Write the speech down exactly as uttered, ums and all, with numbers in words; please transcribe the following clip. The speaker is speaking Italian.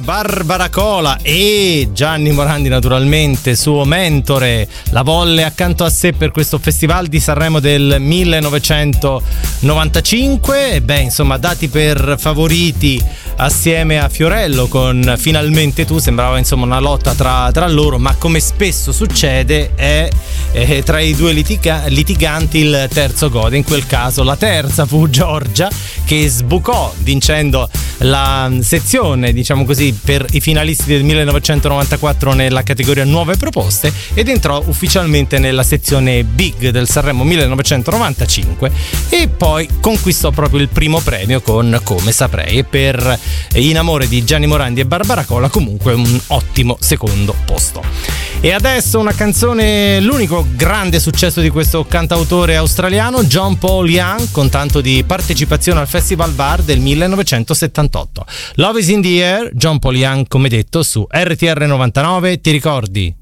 Barbara Cola e Gianni Morandi, naturalmente suo mentore, la volle accanto a sé per questo Festival di Sanremo del millenovecentonovantacinque. E beh, insomma, dati per favoriti assieme a Fiorello con Finalmente tu. Sembrava insomma una lotta tra, tra loro, ma come spesso succede è, è tra i due litiga- litiganti il terzo gode. In quel caso la terza fu Giorgia, che sbucò vincendo la sezione, diciamo così, per i finalisti del millenovecentonovantaquattro nella categoria nuove proposte, ed entrò ufficialmente nella sezione Big del Sanremo millenovecentonovantacinque, e poi conquistò proprio il primo premio con Come saprei, e per In amore di Gianni Morandi e Barbara Cola comunque un ottimo secondo posto. E adesso una canzone, l'unico grande successo di questo cantautore australiano, John Paul Young, con tanto di partecipazione al Festival Bar del millenovecentosettantotto. Love is in the air, John Paul Young, come detto, su R T R novantanove. Ti ricordi?